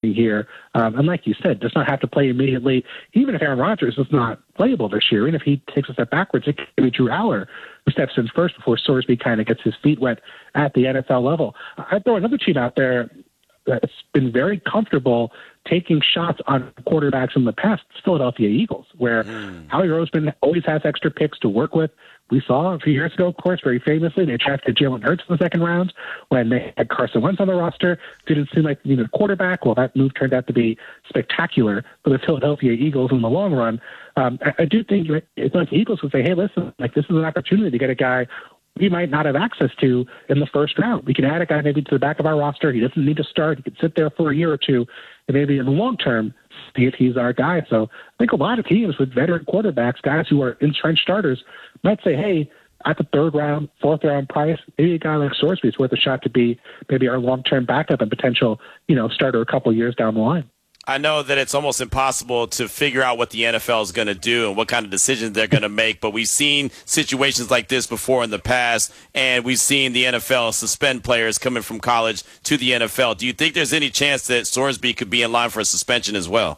opportunity here. And like you said, does not have to play immediately. Even if Aaron Rodgers is not playable this year, even if he takes a step backwards, it could be Drew Aller who steps in first before Sorsby kind of gets his feet wet at the NFL level. I'd throw another team out there that's been very comfortable taking shots on quarterbacks in the past. It's Philadelphia Eagles, where Howie Roseman always has extra picks to work with. We saw a few years ago, of course, very famously, they drafted Jalen Hurts in the second round when they had Carson Wentz on the roster. Didn't seem like they needed a quarterback. Well, that move turned out to be spectacular for the Philadelphia Eagles in the long run. I do think it's like the Eagles would say, hey, listen, like this is an opportunity to get a guy we might not have access to in the first round. We can add a guy maybe to the back of our roster. He doesn't need to start. He can sit there for a year or two, and maybe in the long term, see if he's our guy. So I think a lot of teams with veteran quarterbacks, guys who are entrenched starters, might say, hey, at the third round, fourth round price, maybe a guy like Sorsby is worth a shot to be maybe our long-term backup and potential, starter a couple of years down the line. I know that it's almost impossible to figure out what the NFL is going to do and what kind of decisions they're going to make, but we've seen situations like this before in the past, and we've seen the NFL suspend players coming from college to the NFL. Do you think there's any chance that Sorsby could be in line for a suspension as well?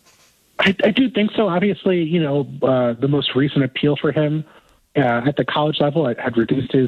I do think so. Obviously, the most recent appeal for him at the college level had reduced his,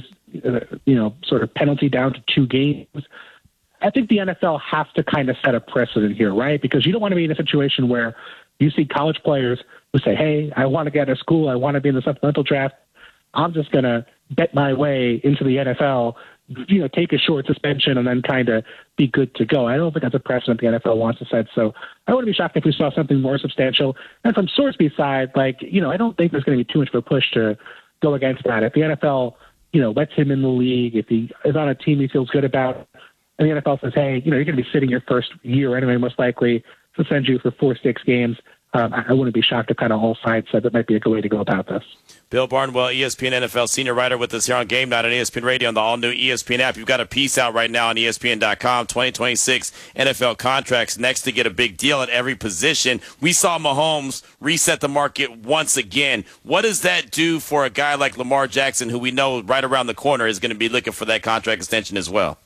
sort of penalty down to 2 games. I think the NFL has to kind of set a precedent here, right? Because you don't want to be in a situation where you see college players who say, hey, I want to get out of school. I want to be in the supplemental draft. I'm just going to bet my way into the NFL, take a short suspension and then kind of be good to go. I don't think that's a precedent the NFL wants to set. So I wouldn't be shocked if we saw something more substantial. And from Sorsby's side, I don't think there's going to be too much of a push to go against that. If the NFL, lets him in the league, if he is on a team he feels good about, and the NFL says, hey, you're going to be sitting your first year anyway, most likely, suspend you for 4-6 games. I wouldn't be shocked if kind of all sides said that might be a good way to go about this. Bill Barnwell, ESPN NFL senior writer with us here on Game Night on ESPN Radio on the all-new ESPN app. You've got a piece out right now on ESPN.com, 2026 NFL contracts next to get a big deal at every position. We saw Mahomes reset the market once again. What does that do for a guy like Lamar Jackson, who we know right around the corner is going to be looking for that contract extension as well?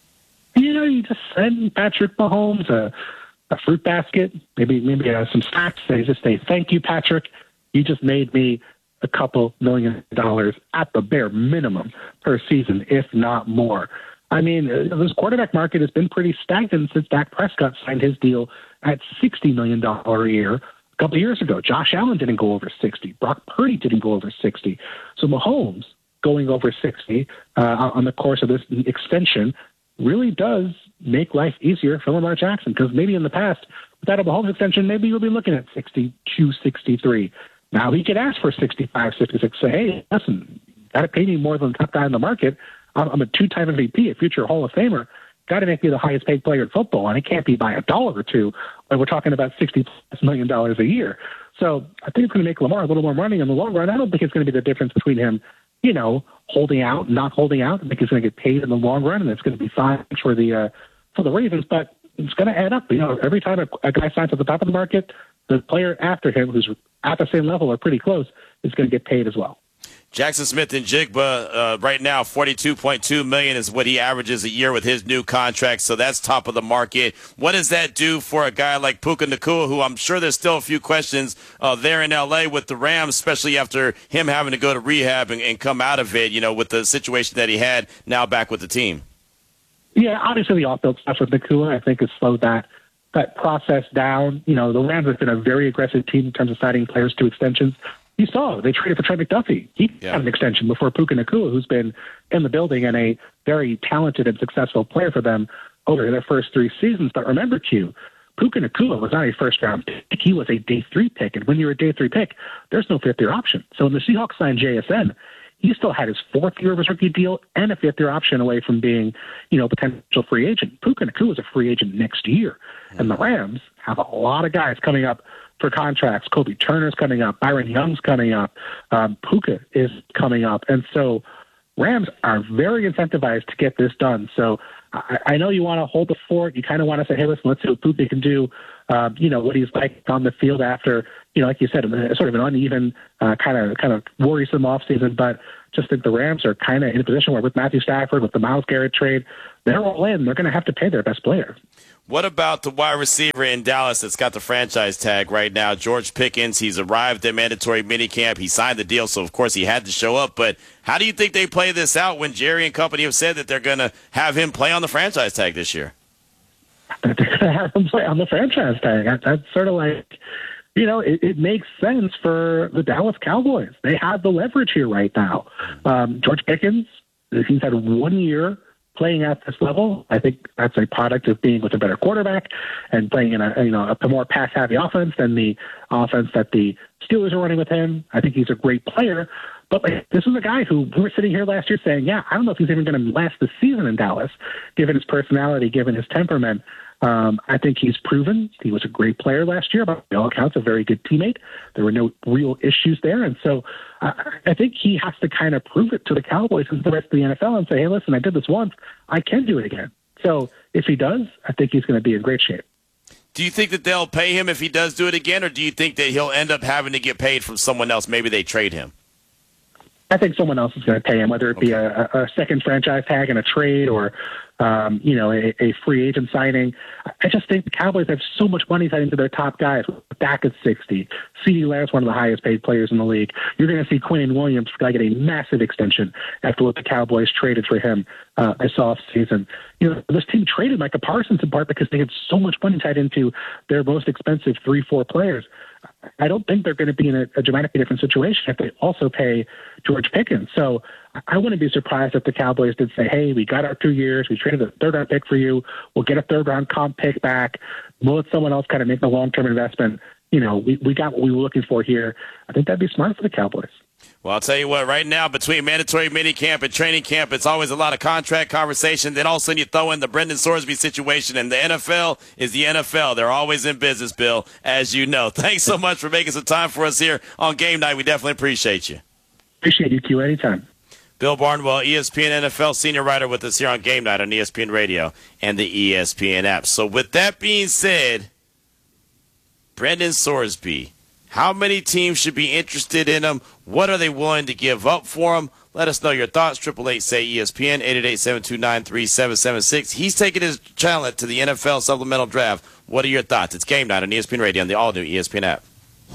You just send Patrick Mahomes a fruit basket, maybe some snacks. They just say, thank you, Patrick. You just made me a couple $1 million at the bare minimum per season, if not more. I mean, this quarterback market has been pretty stagnant since Dak Prescott signed his deal at $60 million a year a couple of years ago. Josh Allen didn't go over 60. Brock Purdy didn't go over 60. So Mahomes going over 60 on the course of this extension really does make life easier for Lamar Jackson, because maybe in the past, without a Mahomes extension, maybe you'll be looking at 62, 63. Now he could ask for 65, 66. Say, hey, listen, got to pay me more than the top guy in the market. I'm a 2-time MVP, a future Hall of Famer. Got to make me the highest paid player in football, and it can't be by $1 or $2 when we're talking about $60+ million a year. So I think it's going to make Lamar a little more money in the long run. I don't think it's going to be the difference between him holding out, not holding out. I think he's going to get paid in the long run, and it's going to be fine for the Ravens. But it's going to add up. Every time a guy signs at the top of the market, the player after him, who's at the same level or pretty close, is going to get paid as well. Jackson Smith-Njigba, right now, $42.2 million is what he averages a year with his new contract, so that's top of the market. What does that do for a guy like Puka Nacua, who I'm sure there's still a few questions there in L.A. with the Rams, especially after him having to go to rehab and come out of it, with the situation that he had now back with the team? Yeah, obviously the off-field stuff with Nacua, I think, has slowed that process down. The Rams have been a very aggressive team in terms of signing players to extensions. You saw they traded for Trey McDuffie. He got an extension before Puka Nacua, who's been in the building and a very talented and successful player for them over their first 3 seasons. But remember, Q, Puka Nacua was not a first-round pick. He was a day 3 pick. And when you're a day 3 pick, there's no fifth-year option. So when the Seahawks signed JSN, he still had his 4th year of his rookie deal and a 5th-year option away from being, potential free agent. Puka Nacua is a free agent next year. And the Rams have a lot of guys coming up for contracts. Kobe Turner's coming up. Byron Young's coming up. Puka is coming up. And so Rams are very incentivized to get this done. So I know you want to hold the fort. You kind of want to say, hey, listen, let's see what Puka can do, what he's like on the field after, like you said, sort of an uneven, kind of worrisome offseason. But just think the Rams are kind of in a position where with Matthew Stafford, with the Myles Garrett trade, they're all in. They're going to have to pay their best player. What about the wide receiver in Dallas that's got the franchise tag right now, George Pickens? He's arrived at mandatory minicamp. He signed the deal, so of course he had to show up. But how do you think they play this out when Jerry and company have said that they're going to have him play on the franchise tag this year? They're going to have him play on the franchise tag. That's sort of like, it makes sense for the Dallas Cowboys. They have the leverage here right now. George Pickens, he's had 1 year playing at this level. I think that's a product of being with a better quarterback and playing in a more pass-heavy offense than the offense that the Steelers are running with him. I think he's a great player. But this is a guy who we were sitting here last year saying, I don't know if he's even going to last the season in Dallas, given his personality, given his temperament. I think he's proven he was a great player last year, but by all accounts, a very good teammate. There were no real issues there. And so I think he has to kind of prove it to the Cowboys and the rest of the NFL and say, hey, listen, I did this once. I can do it again. So if he does, I think he's going to be in great shape. Do you think that they'll pay him if he does do it again, or do you think that he'll end up having to get paid from someone else? Maybe they trade him. I think someone else is going to pay him, whether it be a second franchise tag in a trade or, a free agent signing. I just think the Cowboys have so much money tied into their top guys. Back at 60, CeeDee Lamb's one of the highest paid players in the league. You're going to see Quinnen Williams get a massive extension after what the Cowboys traded for him this offseason. This team traded Micah Parsons in part because they had so much money tied into their most expensive 3-4 players. I don't think they're going to be in a dramatically different situation if they also pay George Pickens. So I wouldn't be surprised if the Cowboys did say, hey, we got our 2 years. We traded a third-round pick for you. We'll get a third-round comp pick back. We'll let someone else kind of make the long-term investment. We got what we were looking for here. I think that'd be smart for the Cowboys. Well, I'll tell you what, right now, between mandatory minicamp and training camp, it's always a lot of contract conversation. Then all of a sudden you throw in the Brendan Sorsby situation, and the NFL is the NFL. They're always in business, Bill, as you know. Thanks so much for making some time for us here on Game Night. We definitely appreciate you. Appreciate you, Q, anytime. Bill Barnwell, ESPN NFL senior writer with us here on Game Night on ESPN Radio and the ESPN app. So with that being said, Brendan Sorsby, how many teams should be interested in him? What are they willing to give up for him? Let us know your thoughts. 888-SAY-ESPN, 888-729-3776. He's taking his talent to the NFL supplemental draft. What are your thoughts? It's Game Night on ESPN Radio and the all-new ESPN app.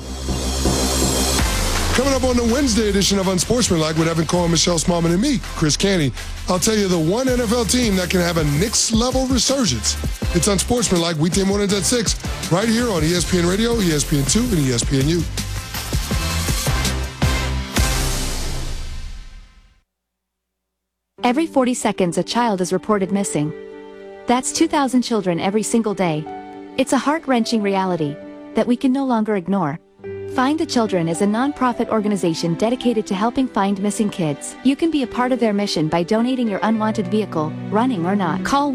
Coming up on the Wednesday edition of Unsportsmanlike with Evan Cohen, Michelle Smallman, and me, Chris Canty, I'll tell you the one NFL team that can have a Knicks-level resurgence. It's Unsportsmanlike, weekday mornings at 6, right here on ESPN Radio, ESPN2, and ESPNU. Every 40 seconds, a child is reported missing. That's 2,000 children every single day. It's a heart-wrenching reality that we can no longer ignore. Find the Children is a non-profit organization dedicated to helping find missing kids. You can be a part of their mission by donating your unwanted vehicle, running or not. Call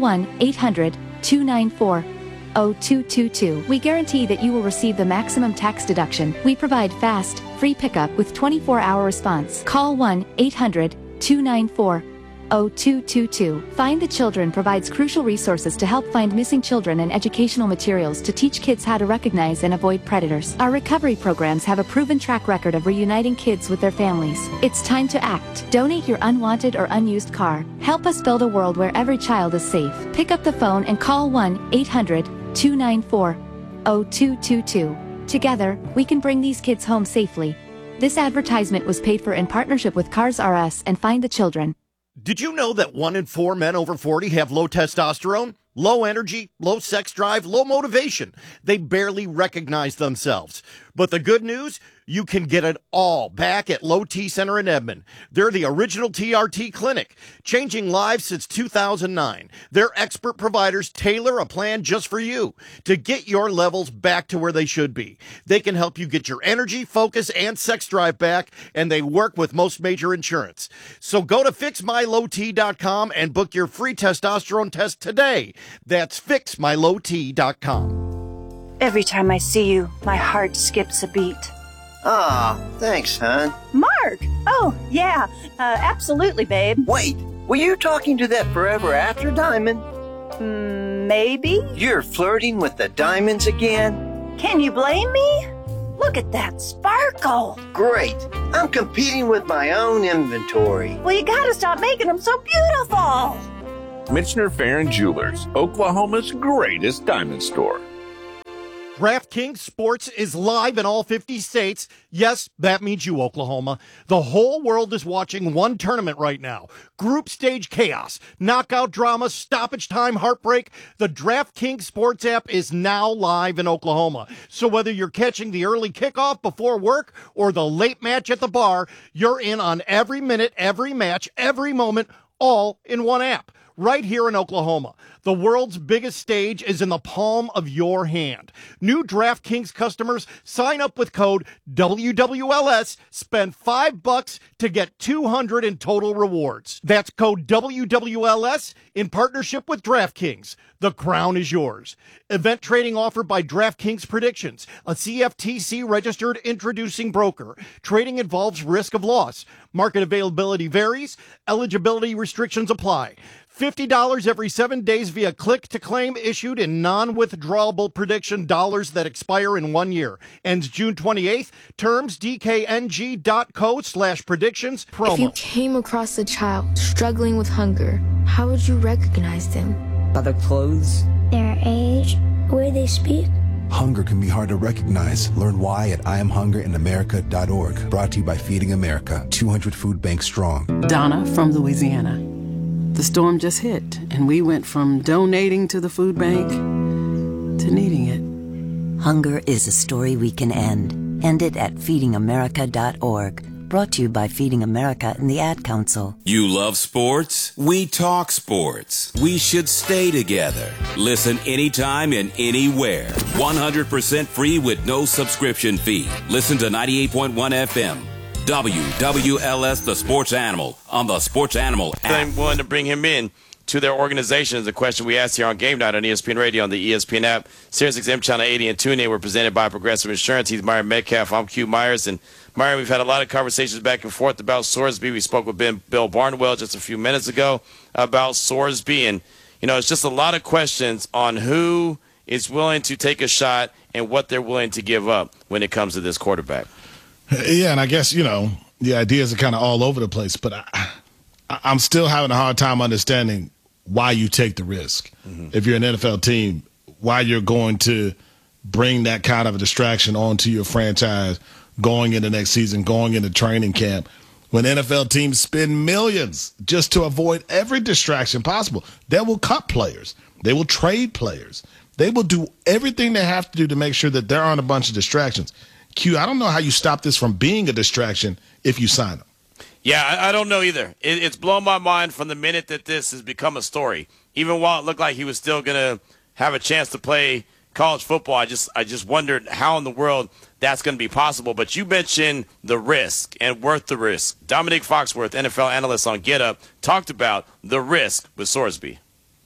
1-800-294-0222. We guarantee that you will receive the maximum tax deduction. We provide fast, free pickup with 24-hour response. Call 1-800-294-0222. Find the Children provides crucial resources to help find missing children and educational materials to teach kids how to recognize and avoid predators. Our recovery programs have a proven track record of reuniting kids with their families. It's time to act. Donate your unwanted or unused car. Help us build a world where every child is safe. Pick up the phone and call 1-800-294-0222. Together, we can bring these kids home safely. This advertisement was paid for in partnership with Cars R Us and Find the Children. Did you know that 1 in 4 men over 40 have low testosterone, low energy, low sex drive, low motivation? They barely recognize themselves. But the good news, you can get it all back at Low T Center in Edmond. They're the original TRT clinic, changing lives since 2009. Their expert providers tailor a plan just for you to get your levels back to where they should be. They can help you get your energy, focus, and sex drive back, and they work with most major insurance. So go to fixmylowt.com and book your free testosterone test today. That's fixmylowt.com. Every time I see you, my heart skips a beat. Aw, thanks, hon. Mark! Oh, yeah, absolutely, babe. Wait, were you talking to that forever after diamond? Maybe? You're flirting with the diamonds again? Can you blame me? Look at that sparkle. Great. I'm competing with my own inventory. Well, you gotta stop making them so beautiful. Michener Farron Jewelers, Oklahoma's greatest diamond store. DraftKings Sports is live in all 50 states. Yes, that means you, Oklahoma. The whole world is watching one tournament right now. Group stage chaos, knockout drama, stoppage time, heartbreak. The DraftKings Sports app is now live in Oklahoma. So whether you're catching the early kickoff before work or the late match at the bar, you're in on every minute, every match, every moment, all in one app. Right here in Oklahoma. The world's biggest stage is in the palm of your hand. New DraftKings customers sign up with code WWLS, spend $5 to get $200 in total rewards. That's code WWLS in partnership with DraftKings. The crown is yours. Event trading offered by DraftKings Predictions, a CFTC registered introducing broker. Trading involves risk of loss. Market availability varies. Eligibility restrictions apply. $50 every 7 days via click-to-claim issued in non-withdrawable prediction dollars that expire in 1 year. Ends June 28th. Terms dkng.co/predictions. Promo. If you came across a child struggling with hunger, how would you recognize them? By their clothes, their age, the way they speak. Hunger can be hard to recognize. Learn why at IamHungerInAmerica.org. Brought to you by Feeding America, 200 food banks strong. Donna from Louisiana. The storm just hit, and we went from donating to the food bank to needing it. Hunger is a story we can end. End it at feedingamerica.org. Brought to you by Feeding America and the Ad Council. You love sports? We talk sports. We should stay together. Listen anytime and anywhere. 100% free with no subscription fee. Listen to 98.1 FM. WWLS, the Sports Animal, on the Sports Animal app. I'm willing to bring him in to their organization is the question we asked here on Game Night on ESPN Radio on the ESPN app. SiriusXM Channel 80 and TuneIn were presented by Progressive Insurance. He's Myron Metcalf. I'm Q Myers. And Myron, we've had a lot of conversations back and forth about Sorsby. We spoke with Bill Barnwell just a few minutes ago about Sorsby. And, you know, it's just a lot of questions on who is willing to take a shot and what they're willing to give up when it comes to this quarterback. Yeah, and I guess, you know, the ideas are kind of all over the place, but I'm still having a hard time understanding why you take the risk. Mm-hmm. If you're an NFL team, why you're going to bring that kind of a distraction onto your franchise going into next season, going into training camp, when NFL teams spend millions just to avoid every distraction possible. They will cut players. They will trade players. They will do everything they have to do to make sure that there aren't a bunch of distractions. Q, I don't know how you stop this from being a distraction if you sign them. Yeah, I don't know either. It's blown my mind from the minute that this has become a story. Even while it looked like he was still going to have a chance to play college football, I just wondered how in the world that's going to be possible. But you mentioned the risk and worth the risk. Dominic Foxworth, NFL analyst on Get Up, talked about the risk with Sorsby.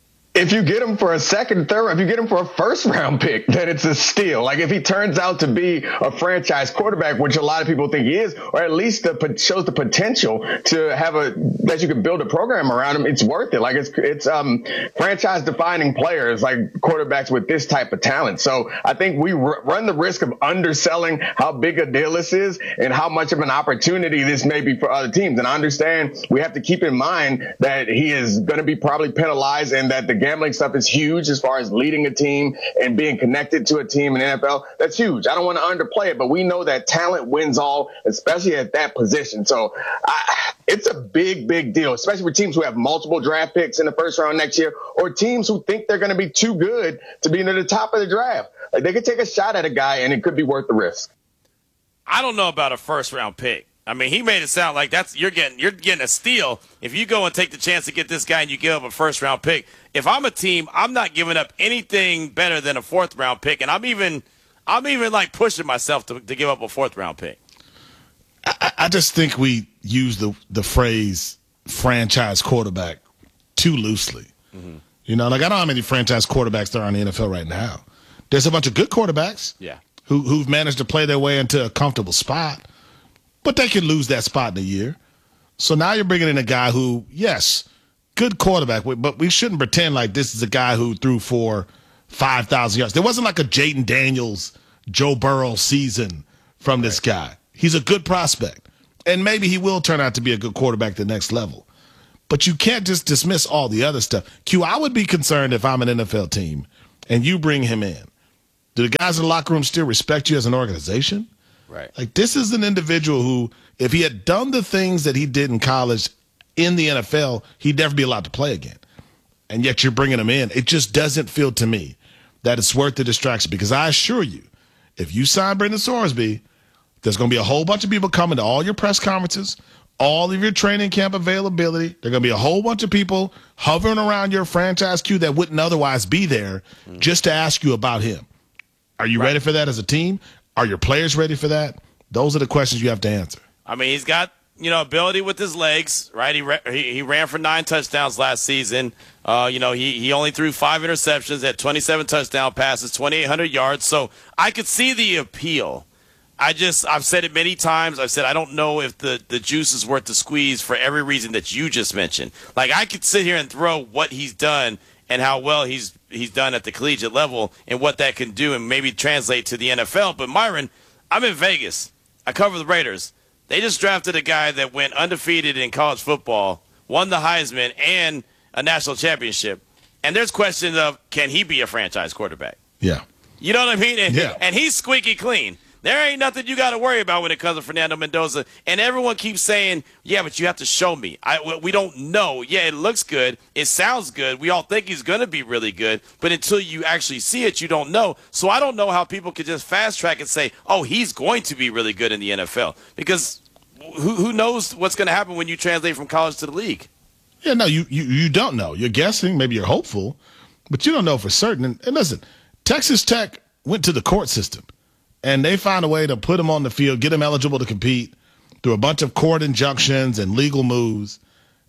If you get him for a second, third, if you get him for a first-round pick, then it's a steal. Like, if he turns out to be a franchise quarterback, which a lot of people think he is, or at least shows the potential to have that you can build a program around him, it's worth it. Like, it's franchise-defining players, like quarterbacks with this type of talent. So I think we run the risk of underselling how big a deal this is and how much of an opportunity this may be for other teams. And I understand we have to keep in mind that he is going to be probably penalized and that the gambling stuff is huge as far as leading a team and being connected to a team in the NFL. That's huge. I don't want to underplay it, but we know that talent wins all, especially at that position. So it's a big, big deal, especially for teams who have multiple draft picks in the first round next year or teams who think they're going to be too good to be near the top of the draft. Like, they could take a shot at a guy and it could be worth the risk. I don't know about a first-round pick. I mean, he made it sound like you're getting a steal if you go and take the chance to get this guy and you give up a first-round pick. If I'm a team, I'm not giving up anything better than a fourth-round pick, and I'm even like pushing myself to give up a fourth-round pick. I just think we use the phrase franchise quarterback too loosely. Mm-hmm. You know, like, I don't know how many franchise quarterbacks there are in the NFL right now. There's a bunch of good quarterbacks who've managed to play their way into a comfortable spot. But they could lose that spot in a year. So now you're bringing in a guy who, yes, good quarterback, but we shouldn't pretend like this is a guy who threw for 5,000 yards. There wasn't like a Jayden Daniels, Joe Burrow season from this guy. He's a good prospect. And maybe he will turn out to be a good quarterback at the next level. But you can't just dismiss all the other stuff. Q, I would be concerned if I'm an NFL team and you bring him in. Do the guys in the locker room still respect you as an organization? Right. Like, this is an individual who, if he had done the things that he did in college in the NFL, he'd never be allowed to play again. And yet you're bringing him in. It just doesn't feel to me that it's worth the distraction, because I assure you, if you sign Brendan Sorsby, there's going to be a whole bunch of people coming to all your press conferences, all of your training camp availability. There are going to be a whole bunch of people hovering around your franchise queue that wouldn't otherwise be there just to ask you about him. Are you ready for that as a team? Are your players ready for that? Those are the questions you have to answer. I mean, he's got, ability with his legs, right? He ran for 9 touchdowns last season. He only threw 5 interceptions, had 27 touchdown passes, 2,800 yards. So I could see the appeal. I've said it many times. I've said I don't know if the juice is worth the squeeze for every reason that you just mentioned. Like, I could sit here and throw what he's done and how well he's done at the collegiate level and what that can do and maybe translate to the NFL. But, Myron, I'm in Vegas. I cover the Raiders. They just drafted a guy that went undefeated in college football, won the Heisman and a national championship. And there's questions of, can he be a franchise quarterback? Yeah. You know what I mean? And he's squeaky clean. There ain't nothing you got to worry about when it comes to Fernando Mendoza. And everyone keeps saying, yeah, but you have to show me. We don't know. Yeah, it looks good. It sounds good. We all think he's going to be really good. But until you actually see it, you don't know. So I don't know how people could just fast track and say, oh, he's going to be really good in the NFL. Because who knows what's going to happen when you translate from college to the league? Yeah, no, you don't know. You're guessing. Maybe you're hopeful. But you don't know for certain. And listen, Texas Tech went to the court system. And they found a way to put him on the field, get him eligible to compete through a bunch of court injunctions and legal moves.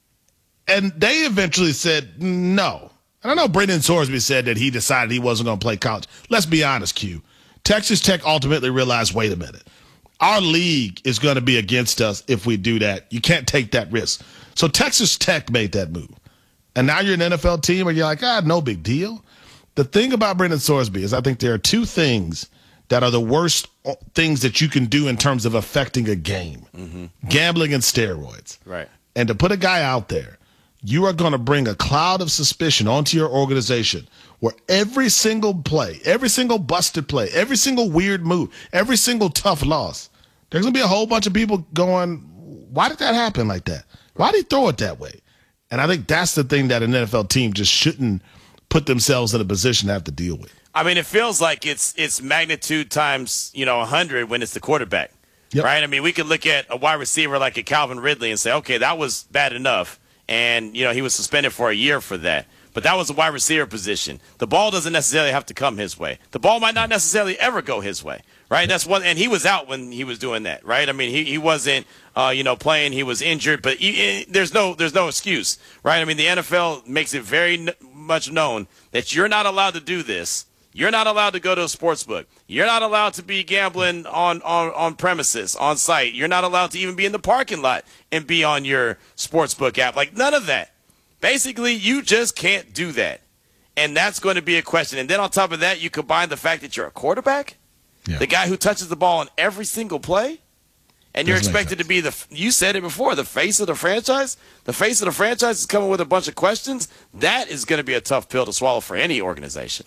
And they eventually said no. And I know Brendan Sorsby said that he decided he wasn't going to play college. Let's be honest, Q. Texas Tech ultimately realized, wait a minute, our league is going to be against us if we do that. You can't take that risk. So Texas Tech made that move. And now you're an NFL team and you're like, no big deal. The thing about Brendan Sorsby is I think there are 2 things that are the worst things that you can do in terms of affecting a game. Mm-hmm. Gambling and steroids. Right. And to put a guy out there, you are going to bring a cloud of suspicion onto your organization where every single play, every single busted play, every single weird move, every single tough loss, there's going to be a whole bunch of people going, why did that happen like that? Why did he throw it that way? And I think that's the thing that an NFL team just shouldn't put themselves in a position to have to deal with. I mean, it feels like it's magnitude times 100 when it's the quarterback, right? I mean, we could look at a wide receiver like a Calvin Ridley and say, okay, that was bad enough, and he was suspended for a year for that. But that was a wide receiver position. The ball doesn't necessarily have to come his way. The ball might not necessarily ever go his way, right? That's one, and he was out when he was doing that, right? I mean, he wasn't playing. He was injured, but there's no excuse, right? I mean, the NFL makes it very much known that you're not allowed to do this. You're not allowed to go to a sports book. You're not allowed to be gambling on premises, on site. You're not allowed to even be in the parking lot and be on your sports book app. Like, none of that. Basically, you just can't do that. And that's going to be a question. And then on top of that, you combine the fact that you're a quarterback, the guy who touches the ball on every single play, and you're expected to be you said it before, the face of the franchise. The face of the franchise is coming with a bunch of questions. That is going to be a tough pill to swallow for any organization.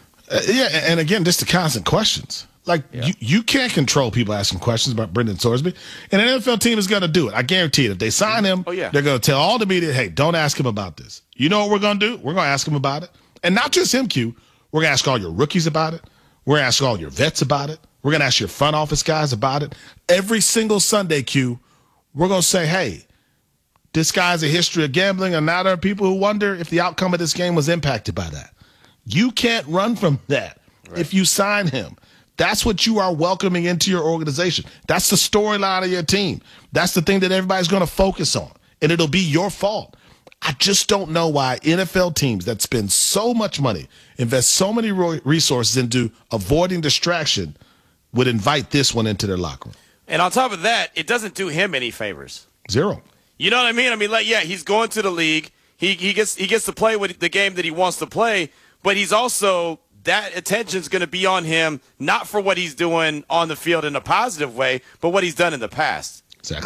And again, just the constant questions. Like, you can't control people asking questions about Brendan Sorsby. And an NFL team is going to do it. I guarantee it. If they sign him, they're going to tell all the media, hey, don't ask him about this. You know what we're going to do? We're going to ask him about it. And not just him, Q. We're going to ask all your rookies about it. We're going to ask all your vets about it. We're going to ask your front office guys about it. Every single Sunday, Q, we're going to say, hey, this guy has a history of gambling, and now there are people who wonder if the outcome of this game was impacted by that. You can't run from that if you sign him. That's what you are welcoming into your organization. That's the storyline of your team. That's the thing that everybody's going to focus on, and it'll be your fault. I just don't know why NFL teams that spend so much money, invest so many resources into avoiding distraction, would invite this one into their locker room. And on top of that, it doesn't do him any favors. Zero. You know what I mean? I mean, he's going to the league. He gets to play with the game that he wants to play. But he's also, that attention's going to be on him, not for what he's doing on the field in a positive way, but what he's done in the past. Exactly.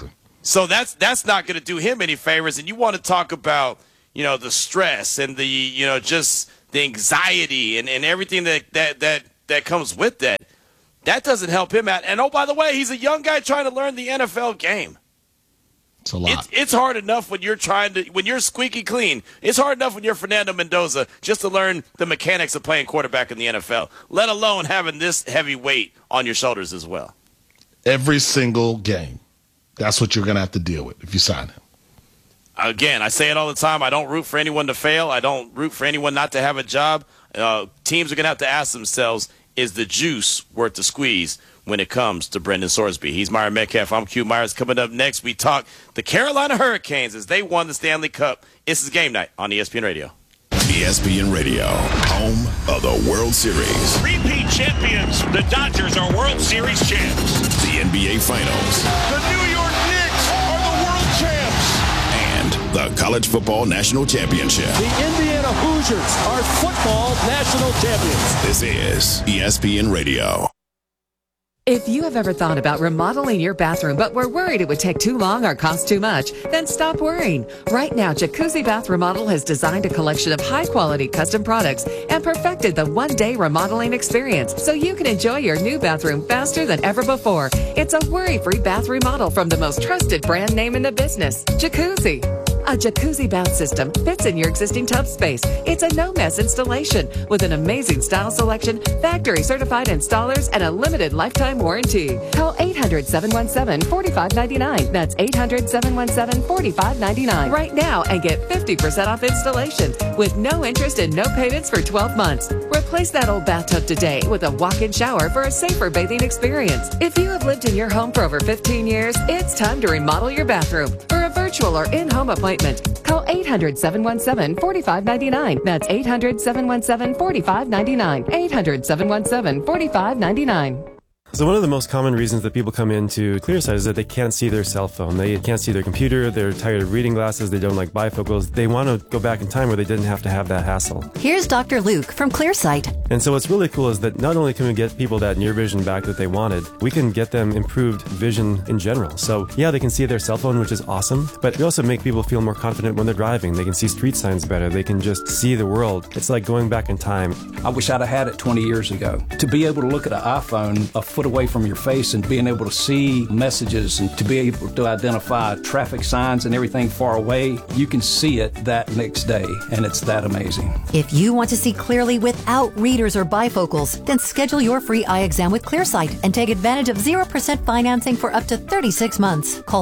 So that's not going to do him any favors. And you want to talk about, the stress and the, just the anxiety and everything that comes with that. That doesn't help him out. And, oh, by the way, he's a young guy trying to learn the NFL game. It's a lot. It's hard enough when you're squeaky clean. It's hard enough when you're Fernando Mendoza just to learn the mechanics of playing quarterback in the NFL, let alone having this heavy weight on your shoulders as well. Every single game. That's what you're going to have to deal with if you sign him. Again, I say it all the time. I don't root for anyone to fail. I don't root for anyone not to have a job. Teams are going to have to ask themselves, is the juice worth the squeeze when it comes to Brendan Sorsby? He's Myron Metcalf. I'm Q Myers. Coming up next, we talk the Carolina Hurricanes as they won the Stanley Cup. This is Game Night on ESPN Radio. ESPN Radio, home of the World Series. Repeat champions, the Dodgers are World Series champs. The NBA Finals. The New York Knicks are the world champs. And the College Football National Championship. The Indiana Hoosiers are football national champions. This is ESPN Radio. If you have ever thought about remodeling your bathroom but were worried it would take too long or cost too much, then stop worrying. Right now, Jacuzzi Bath Remodel has designed a collection of high-quality custom products and perfected the one-day remodeling experience so you can enjoy your new bathroom faster than ever before. It's a worry-free bath remodel from the most trusted brand name in the business, Jacuzzi. A jacuzzi bath system fits in your existing tub space. It's a no-mess installation with an amazing style selection, factory-certified installers, and a limited lifetime warranty. Call 800-717-4599. That's 800-717-4599 right now and get 50% off installation with no interest and no payments for 12 months. Replace that old bathtub today with a walk-in shower for a safer bathing experience. If you have lived in your home for over 15 years, it's time to remodel your bathroom. For a virtual or in-home appointment, call 800-717-4599. That's 800-717-4599. 800-717-4599. So one of the most common reasons that people come into Clearsight is that they can't see their cell phone. They can't see their computer. They're tired of reading glasses. They don't like bifocals. They want to go back in time where they didn't have to have that hassle. Here's Dr. Luke from Clearsight. And so what's really cool is that not only can we get people that near vision back that they wanted, we can get them improved vision in general. So yeah, they can see their cell phone, which is awesome, but we also make people feel more confident when they're driving. They can see street signs better. They can just see the world. It's like going back in time. I wish I'd have had it 20 years ago. To be able to look at an iPhone a foot away from your face and being able to see messages and to be able to identify traffic signs and everything far away, you can see it that next day, and it's that amazing. If you want to see clearly without readers or bifocals, then schedule your free eye exam with Clearsight and take advantage of 0% financing for up to 36 months. Call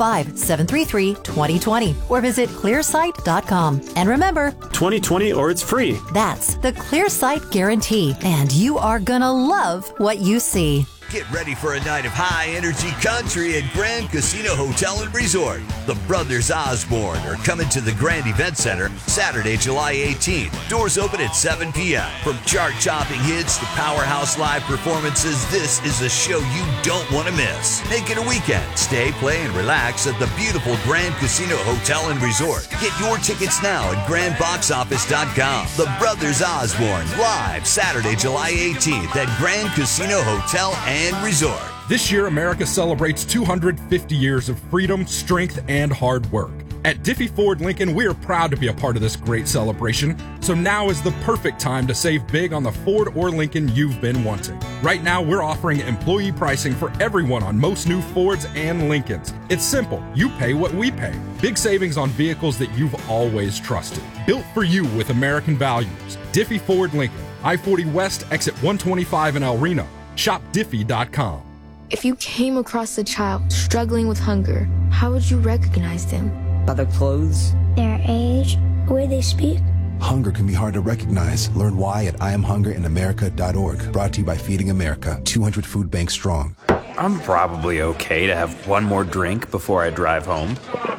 405-733-2020 or visit clearsight.com. And remember, 2020 or it's free. That's the Clearsight guarantee, and you are gonna love what you see. Get ready for a night of high-energy country at Grand Casino Hotel and Resort. The Brothers Osborne are coming to the Grand Event Center Saturday, July 18th. Doors open at 7 p.m. From chart-topping hits to powerhouse live performances, this is a show you don't want to miss. Make it a weekend. Stay, play, and relax at the beautiful Grand Casino Hotel and Resort. Get your tickets now at grandboxoffice.com. The Brothers Osborne, live Saturday, July 18th at Grand Casino Hotel and Resort. This year, America celebrates 250 years of freedom, strength, and hard work. At Diffie Ford Lincoln, we are proud to be a part of this great celebration, so now is the perfect time to save big on the Ford or Lincoln you've been wanting. Right now, we're offering employee pricing for everyone on most new Fords and Lincolns. It's simple. You pay what we pay. Big savings on vehicles that you've always trusted. Built for you with American values. Diffie Ford Lincoln, I-40 West, exit 125 in El Reno. Shop Diffie.com. If you came across a child struggling with hunger, how would you recognize them? By their clothes, their age, the way they speak. Hunger can be hard to recognize. Learn why at IamHungerInAmerica.org. Brought to you by Feeding America, 200 food banks strong. I'm probably okay to have one more drink before I drive home.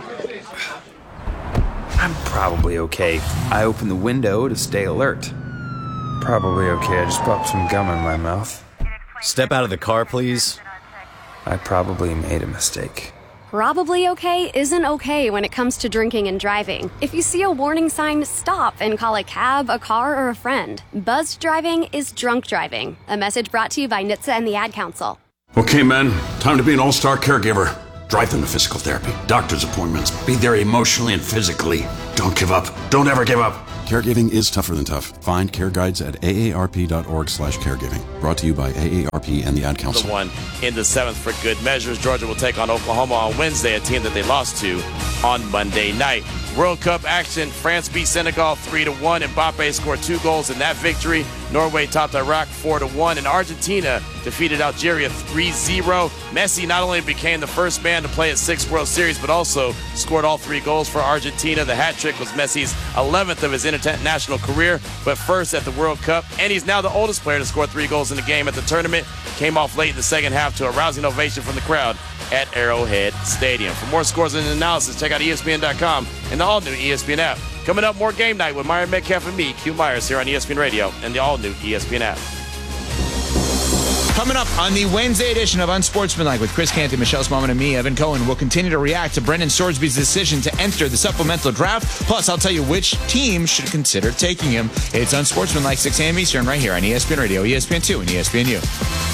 I'm probably okay. I open the window to stay alert. Probably okay. I just popped some gum in my mouth. Step out of the car, please. I probably made a mistake. Probably okay isn't okay when it comes to drinking and driving. If you see a warning sign, stop and call a cab, a car, or a friend. Buzzed driving is drunk driving. A message brought to you by NHTSA and the Ad Council. Okay, men, time to be an all-star caregiver. Drive them to physical therapy, doctor's appointments. Be there emotionally and physically. Don't give up. Don't ever give up. Caregiving is tougher than tough. Find care guides at aarp.org/caregiving. Brought to you by AARP and the Ad Council. The one in the 7th for good measures. Georgia will take on Oklahoma on Wednesday, a team that they lost to on Monday night. World Cup action. France beat Senegal 3-1. Mbappe scored 2 goals in that victory. Norway topped Iraq 4-1. And Argentina defeated Algeria 3-0. Messi not only became the first man to play at 6 World Series, but also scored all 3 goals for Argentina. The hat trick was Messi's 11th of his international career, but first at the World Cup. And he's now the oldest player to score 3 goals in a game at the tournament. Came off late in the second half to a rousing ovation from the crowd at Arrowhead Stadium. For more scores and analysis, check out ESPN.com and the all-new ESPN app. Coming up, more Game Night with Myron Metcalf and me, Q Myers, here on ESPN Radio and the all-new ESPN app. Coming up on the Wednesday edition of Unsportsmanlike with Chris Canty, Michelle Smallman, and me, Evan Cohen, we'll continue to react to Brendan Sorsby's decision to enter the supplemental draft. Plus, I'll tell you which team should consider taking him. It's Unsportsmanlike, 6 a.m. Eastern, right here on ESPN Radio, ESPN2, and ESPNU.